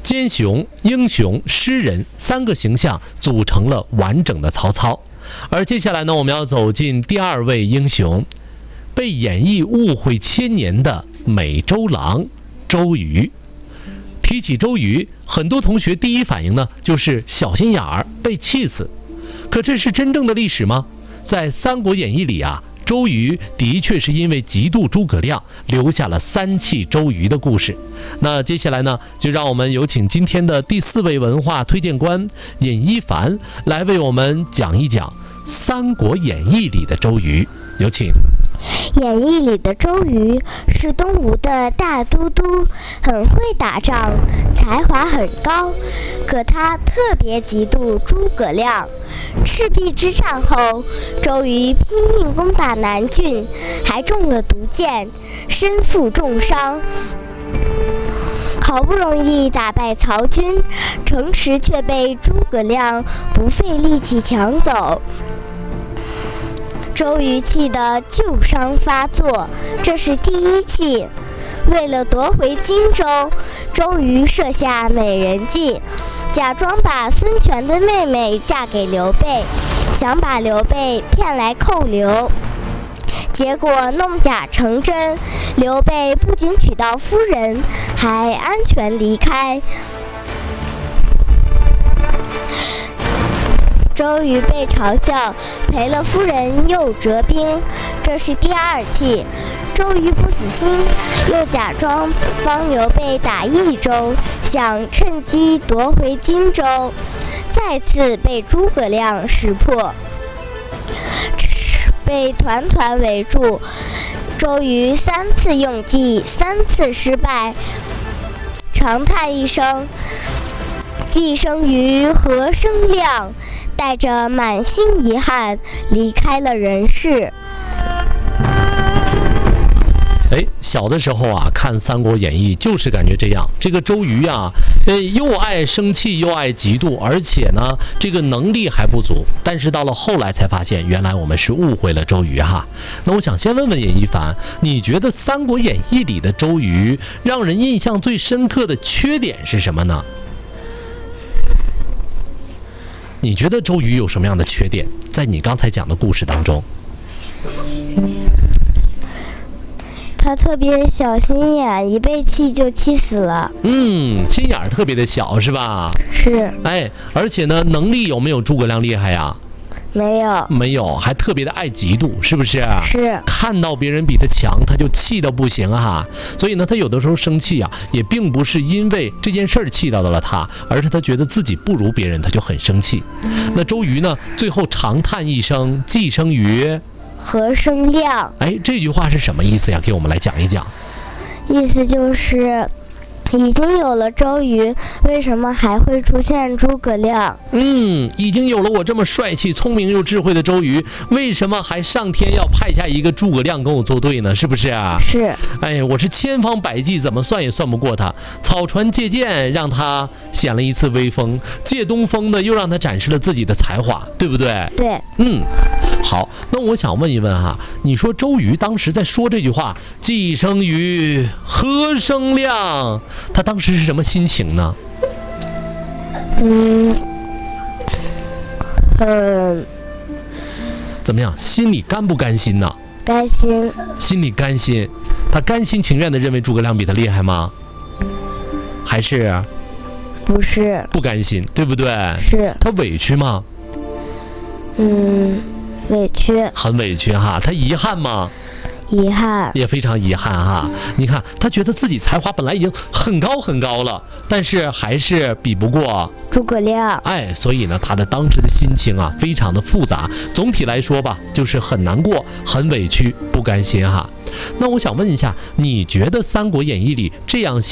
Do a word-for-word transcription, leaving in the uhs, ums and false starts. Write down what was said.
奸雄、英雄、诗人三个形象组成了完整的曹操。而接下来呢，我们要走进第二位英雄，被演义误会千年的美周郎周瑜。提起周瑜，很多同学第一反应呢就是小心眼儿，被气死。可这是真正的历史吗？在《三国演义》里啊，周瑜的确是因为嫉妒诸葛亮，留下了三气周瑜的故事。那接下来呢，就让我们有请今天的第四位文化推荐官尹一凡来为我们讲一讲《三国演义》里的周瑜。有请。 演义里的周瑜是东吴的大都督，很会打仗，才华很高，可他特别嫉妒诸葛亮。赤壁之战后，周瑜拼命攻打南郡，还中了毒箭，身负重伤。好不容易打败曹军，城池却被诸葛亮不费力气抢走。周瑜气得旧伤发作，这是第一气。为了夺回荆州，周瑜设下美人计，假装把孙权的妹妹嫁给刘备，想把刘备骗来扣留。结果弄假成真，刘备不仅娶到夫人，还安全离开。周瑜被嘲笑，赔了夫人又折兵，这是第二气。周瑜不死心，又假装帮刘备打益州，想趁机夺回荆州，再次被诸葛亮识破，被团团围住。周瑜三次用计，三次失败，长叹一声：“既生瑜，何生亮？”带着满心遗憾离开了人世。 哎，小的时候啊，看《三国演义》就是感觉这样。这个周瑜啊，呃，又爱生气，又爱嫉妒，而且呢，这个能力还不足。但是到了后来才发现，原来我们是误会了周瑜哈。那我想先问问尹一凡，你觉得《三国演义》里的周瑜让人印象最深刻的缺点是什么呢？你觉得周瑜有什么样的缺点？在你刚才讲的故事当中， 他特别小心眼，一被气就气死了。 嗯，心眼儿特别的小，是吧？ 是。 哎，而且呢，能力有没有诸葛亮厉害呀？ 没有。 没有，还特别的爱嫉妒，是不是？ 是。 看到别人比他强，他就气得不行哈。所以呢，他有的时候生气啊，也并不是因为这件事儿气到了他，而是他觉得自己不如别人，他就很生气。嗯、那周瑜呢，最后长叹一声：“既生瑜， 何生亮？” 哎，这句话是什么意思呀？给我们来讲一讲。 意思就是已经有了周瑜，为什么还会出现诸葛亮？ 嗯，已经有了我这么帅气、聪明又智慧的周瑜，为什么还上天要派下一个诸葛亮跟我作对呢？是不是啊？ 是。 哎，我是千方百计，怎么算也算不过他。草船借箭让他显了一次威风，借东风呢又让他展示了自己的才华，对不对？ 对。 嗯，好，那我想问一问哈，你说周瑜当时在说这句话“既生瑜，何生亮”，他当时是什么心情呢？ 嗯，嗯， 怎么样？心里甘不甘心呢？ 甘心。 心里甘心，他甘心情愿地认为诸葛亮比他厉害吗？还是？ 不是。 不甘心，对不对？ 是。 他委屈吗？ 嗯，委屈。 很委屈哈。他遗憾吗？ 遗憾， 也非常遗憾哈。你看，他觉得自己才华本来已经很高很高了，但是还是比不过诸葛亮。 哎，所以呢，他的当时的心情啊，非常的复杂。总体来说吧，就是很难过、很委屈、不甘心哈。那我想问一下，你觉得《三国演义》里这样写